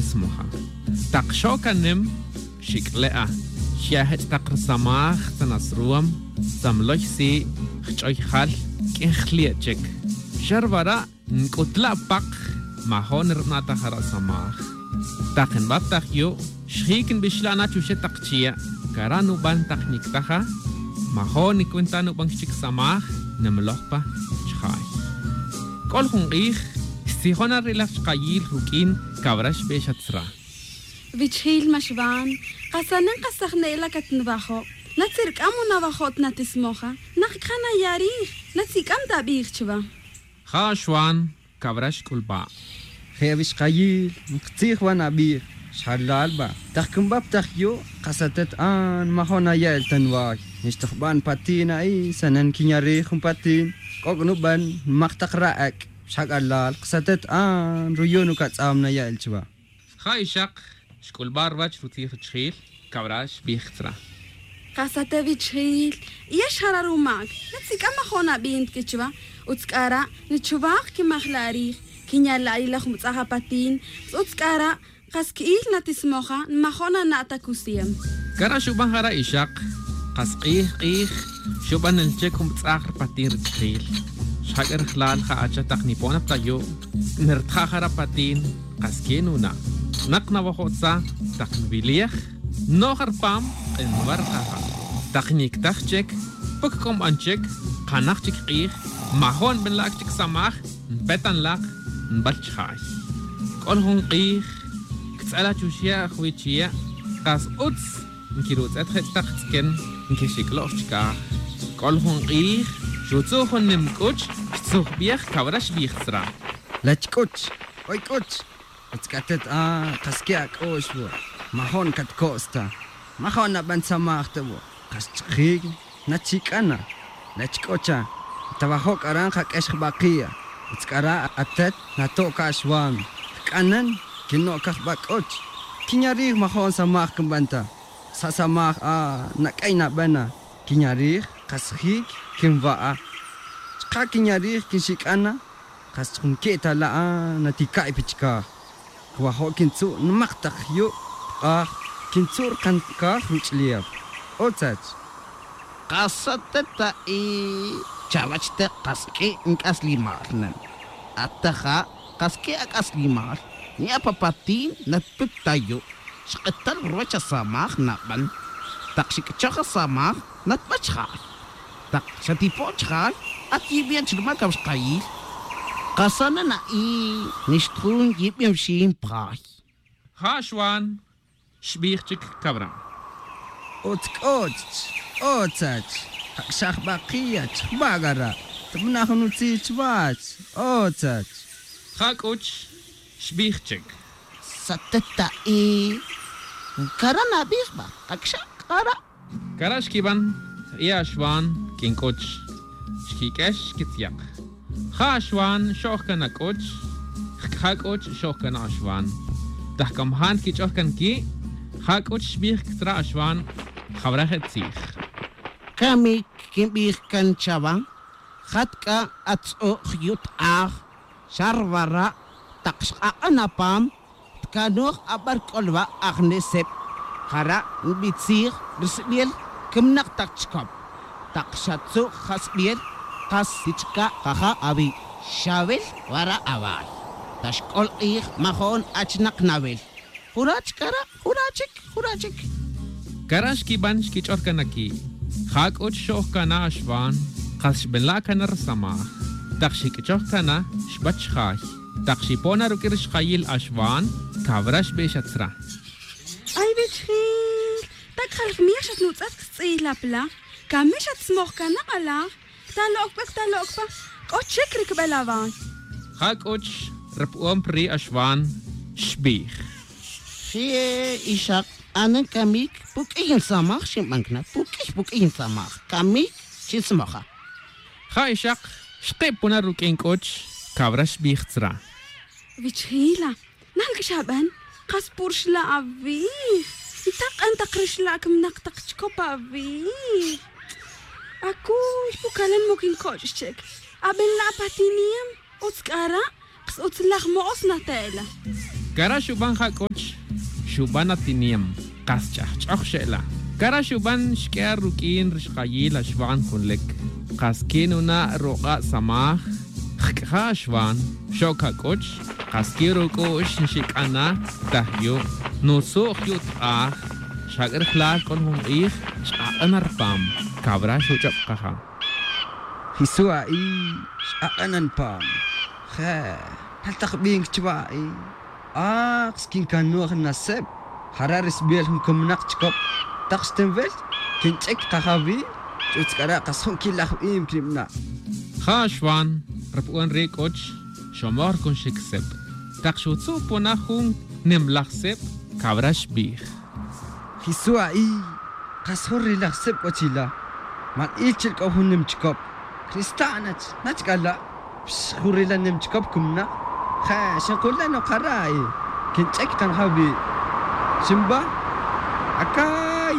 תסמוכה. תקשו כנם שקלעה. שיחת תקר סמך תנסרום. סמלוש סי חצ'וי חל כחליאצ'ק. שרברה נקוטלה פק מהון רנה תחרה סמך. תכן בבטח יו שחיקן בשלנה תשושה תקצ'יה. קראנו בן תכניק תחה. מהון נקוונתנו בנשק סמך נמלוך בה שחי. כל חונריך סיכון הרילף שחייל חוקין כברש בשצרה. ויצ'חיל משוון, קסנן קסח נאלה כתנבחו. נצירק אמו נבחות נתסמוכה, נחקנה יריך, נציק אמדה ביך תשובה. חשוון כברש כולבה. חייביש חייל, מקציך ונביך, שחלל בה. תחכם בבטח יו, קסתת מכון היל תנווי. נשתחבן פתין אי, סנן כניריך ופתין. קוגנו בן, מחתך רעק. שחלל, קסתת רויונו קצאם נייל תשובה. חיישק, שכולבה רבץ' רותיך תשחיל, כברש ביחצרה. קסתה ויצ'חיל, יש הררומק, נציק המכונה בינט כתשובה, וצקרה, נתשובח כמח להריך, כניאל לעילך ומצחה פתין, וצקרה, קסקאיל נתסמוכה, מכונה נעתה כוסיים. קרה שובן הרה אישק, קסקאיך איך, שובן נלצ'ק ומצח פתין רתחיל. שחקר חלל חעד שתך ניפון הפתיו, נרתחה הרה פתין, קסקינו נע. נקנה וחוצה, תך נביליח, נוחר פעם, נבר ככה. תכניק תחצ'ק, פוקקום אנצ'ק, חנחצ'ק איך, מהון בן לקצ'ק סמך, נפתן לך, נבלצ'חי. כל הון איך, קצאלה תשושיה אחוויצ'יה, קס אוץ, נקירוץ את חצתחצקן, נקשיקלוף צ'קח. כל הון איך, שוצוך נמקוץ', שצוך ביח כברש ביחצרה. לצ'קוץ', אוי קוץ'. הצקתת קסקי הקוש בו. מהון קטקוסטה. מכון הבן צמחת בו. קסצחיג, נצ'יקנה. לצ'קוצ'ה. תבחוק ארנך קשך בקיה. הצקרה עתת נתו קשוון. קנן, כינו כך בקוץ'. כניריך מכון סמך כמבנתה. ססמך נקיינה בנה. כניריך, קסחיג, כמבאה. שכה כניריך כשיקנה. קסחונקטה לאה נתיקאי פצ'קה. כבחו כנצור נמחתך יו. כנצור כנקח רוצליאב. אוצץ. קסתת צ'אבצ'ת קסקי נקסלימאלנן. עתך קסקי אקסלימאל. נהיה פפתין נתפתיו. שקטל רוץ' הסמך נבן. תקשיקצ'ך הסמך נתפצ'חל. תקשטיפוצ'חל את יביאן שלמקם שחייל. קסנה נאי נשתחון יביאם שיים פרח. חשוון שביחצ'ק כברה. אוצץ. שח בקייץ' בגרה. תבנחנו נוציא צבץ. אוצץ. חקוץ' שביחצ'ק. סתת קרה נביך בה. תקשק קרה. קרה שקיבן, איה שוון קינקוץ'. שקיקש קציאק. חשוון שוך כאן הקוץ'. חקוץ' שוך כאן השוון. תחכמהן קיצ'וך כאן קי. חקוץ' שביח קצרה השוון. חברכת ציך. קמי כביך כאן צ'בה. חתקה עצו חיות אח. שרברה. תקשqa anapam. תקנוך אבר קולבה אך נספ. חרה נביציר רסביאל כמנק תקשקב. תקשצו חסביאל. קסיצ'קה ככה אבי. שבל ורה אבל. תשקול איך מכון אצ'נק נבל. חורץ' קרה, חורצ'ק. קרה שקיבן שקיצ'ות כנקי. חקוץ' שוך כנה השוון. חשבלה כנה רסמך. תכשיקצ'וך כנה שבת שחי. תכשיפונה רוקר שחייל השוון. כברש בשצרה. אי ויצ'חיל, תקחלך מי יש את נוצאת קצאי לפלה? כמי שתסמוך כנה עליך? תלוק בה. עוד שקריק בלבן. חקוץ' רפאום פרי השוון. שביח. שיהיה אישק. אנן קמיק פוקאין סמך שמנקנה. פוקאין סמך. קמיק שסמכה. חיישק שטיפונה רוקין קוץ'. כברש ביחצרה. ויצ'חילה, נלגשבן, קספור שלה אביך. תקן תקרש לה כמנק תקשקו באביך. אקוש פוקלן מוקין קוצ'צ'ק. אבן לה פתיניים, אוצקרה, קס אוצלח מאוס נטלה. Kara shuban hakoch, shuban atiniem, kascha shela. Kara shuban shkea rukin rishkayil ashwan kunlek. Kaskin una roqa samah, khkha ashwan, shoka koch, kaskiro koch shikana, tahyo, no so hyut ah, shagar klar kon hum ich, anarpam, kabra shuchap kaha. Hisua anan pam. Hal takbing chwa skin kanuh nasib. Hararis biel hum kumnak chkop. Takstenvel kin chek kahavi. Utskara kason kilah primna. Khashwan rapuan rekoch shomor kon shiksep. Takshutsu ponahung nemlaksep kabrash bih. Hisua kasori laksep ochila. Man ilchil ko hunim chkop. Kristanach nachkala. Khurila nem chkop kumna. Shakulla no qarai. Kin chek kan habi. Simba akai.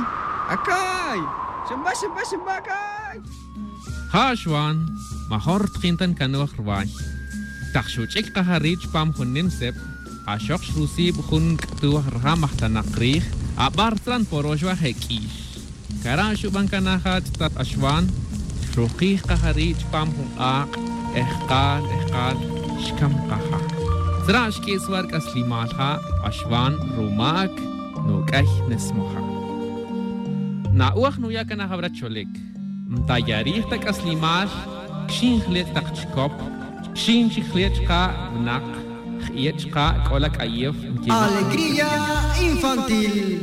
Simba akai. Khashwan mahor tkintan kanuh rwai. Takshuchik kaharich pam hunim sep. Ashok shrusi bukhun ktuh rha mahtanaqrih. Abartran porojwa hekish. Kara shuban kanahat tat ashwan. Shruqih kaharich pam hum ehqal shkam qaha. Zrash kiswar kaslimalha ashwan rumak nukah nesmoha. Nauach nuya kana habrat cholek. Mtayarih tak aslimal kshin khlet tak chkop. Kshin khlet ka nak. Khiyet ka kolak ayef. Alegría infantil.